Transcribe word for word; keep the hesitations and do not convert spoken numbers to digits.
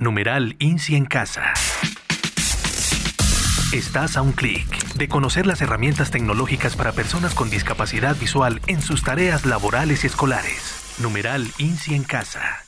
Numeral INSI en casa. Estás a un clic de conocer las herramientas tecnológicas para personas con discapacidad visual en sus tareas laborales y escolares. Numeral INSI en casa.